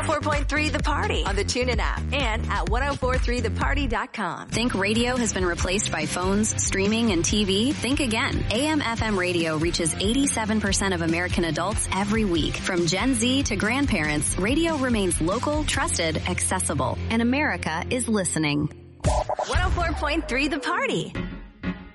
104.3 The Party on the TuneIn app and at 1043theparty.com. Think radio has been replaced by phones, streaming, and TV? Think again. AM/FM radio reaches 87% of American adults every week. From Gen Z to grandparents, radio remains local, trusted, accessible, and America is listening. 104.3 The Party.